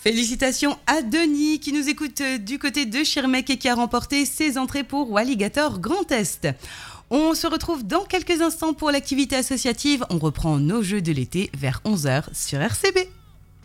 Félicitations à Denis qui nous écoute du côté de Schirmeck et qui a remporté ses entrées pour Walligator Grand Est. On se retrouve dans quelques instants pour l'activité associative. On reprend nos jeux de l'été vers 11h sur RCB.